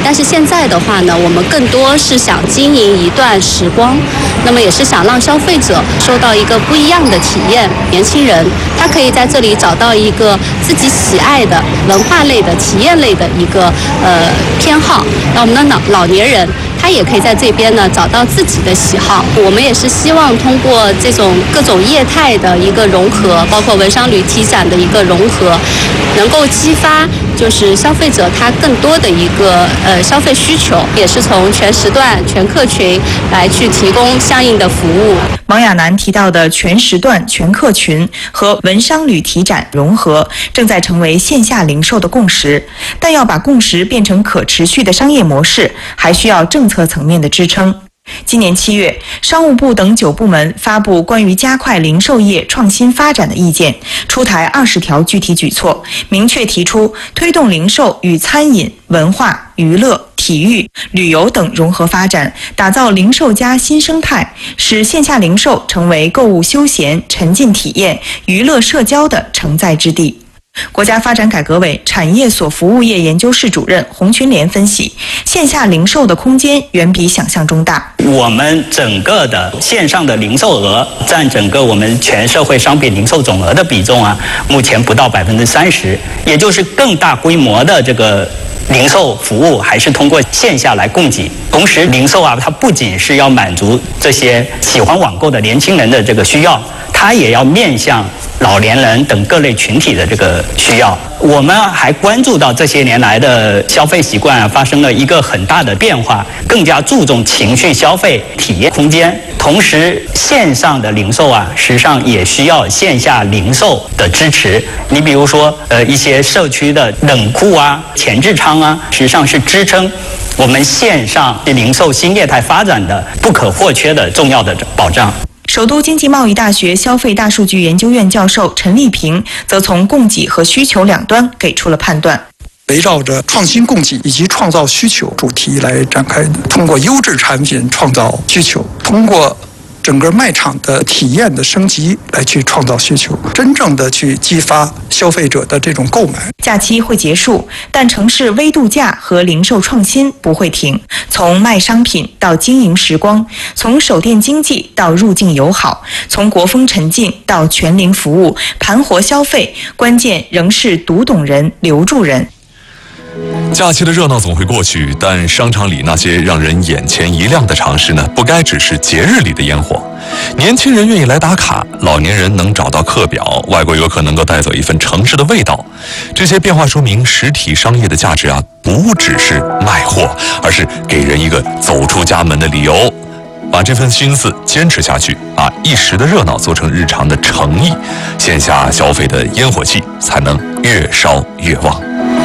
但是现在的话呢，我们更多是想经营一段时光，那么也是想让消费者受到一个不一样的体验。年轻人他可以在这里找到一个自己喜爱的文化类的体验类的一个偏好，那我们的老年人他也可以在这边呢找到自己的喜好。我们也是希望通过这种各种业态的一个融合，包括文商旅体展的一个融合，能够激发就是消费者他更多的一个消费需求，也是从全时段、全客群来去提供相应的服务。 王亚楠提到的全时段、全客群和文商旅体展融合，正在成为线下零售的共识，但要把共识变成可持续的商业模式，还需要政策层面的支撑。今年7月，商务部等9部门发布关于加快零售业创新发展的意见，出台20条具体举措，明确提出推动零售与餐饮、文化、娱乐、体育、旅游等融合发展，打造零售加新生态，使线下零售成为购物休闲、沉浸体验、娱乐社交的承载之地。国家发展改革委产业所服务业研究室主任洪群莲分析，线下零售的空间远比想象中大。 我们整个的线上的零售额占整个我们全社会商品零售总额的比重目前不到30%，也就是更大规模的这个零售服务还是通过线下来供给。同时，零售它不仅是要满足这些喜欢网购的年轻人的这个需要，它也要面向老年人等各类群体的这个需要。我们还关注到这些年来的消费习惯发生了一个很大的变化，更加注重情绪消费体验空间。同时，线上的零售实际上也需要线下零售的支持。你比如说一些社区的冷库前置仓实际上是支撑我们线上零售新业态发展的不可或缺的重要的保障。 首都经济贸易大学消费大数据研究院教授陈立平则从供给和需求两端给出了判断。 围绕着创新供给以及创造需求主题来展开的，通过优质产品创造需求，通过整个卖场的体验的升级来去创造需求，真正的去激发消费者的这种购买。 假期会结束，但城市微度假和零售创新不会停。从卖商品到经营时光，从手电经济到入境友好，从国风沉浸到全零服务，盘活消费，关键仍是读懂人、留住人。 假期的热闹总会过去，但商场里那些让人眼前一亮的尝试呢，不该只是节日里的烟火。年轻人愿意来打卡，老年人能找到课表，外国游客能够带走一份城市的味道。这些变化说明实体商业的价值不只是卖货，而是给人一个走出家门的理由。把这份心思坚持下去，把一时的热闹做成日常的诚意，线下消费的烟火气才能越烧越旺。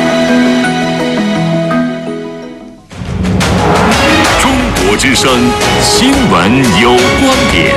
中国之声新闻有观点，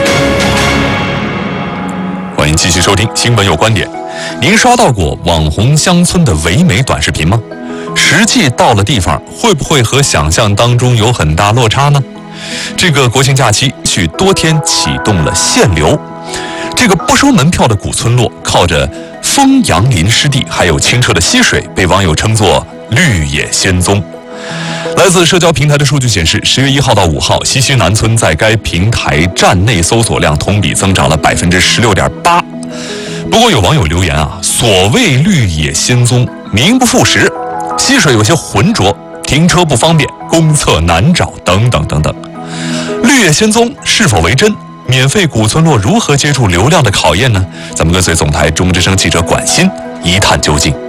欢迎继续收听新闻有观点。您刷到过网红乡村的唯美短视频吗？实际到了地方，会不会和想象当中有很大落差呢？这个国庆假期，许多天启动了限流。这个不收门票的古村落，靠着风杨林湿地还有清澈的溪水，被网友称作绿野仙踪。来自社交平台的数据显示，10月1号到5号，西溪南村在该平台站内搜索量同比增长了16.8%。不过有网友留言所谓绿野仙踪名不副实，溪水有些浑浊，停车不方便，公厕难找等等等等。绿野仙踪是否为真？免费古村落如何接住流量的考验呢？咱们跟随总台中之声记者管鑫一探究竟。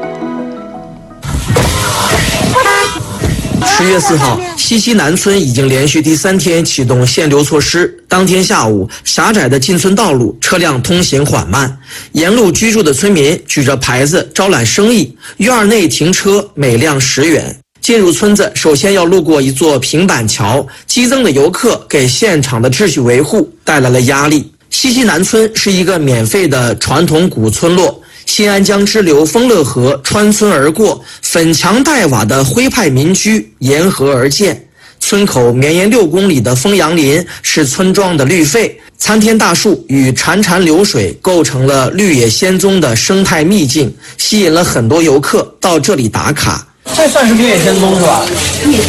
10月4号，西溪南村已经连续第3天启动限流措施。当天下午，狭窄的进村道路车辆通行缓慢，沿路居住的村民举着牌子招揽生意，院内停车每辆10元。进入村子，首先要路过一座平板桥，激增的游客给现场的秩序维护带来了压力。西溪南村是一个免费的传统古村落，新安江支流丰乐河穿村而过，粉墙黛瓦的徽派民居沿河而建。村口绵延6公里的枫杨林是村庄的绿肺，参天大树与潺潺流水构成了绿野仙踪的生态秘境，吸引了很多游客到这里打卡。 这算是绿野仙踪是吧？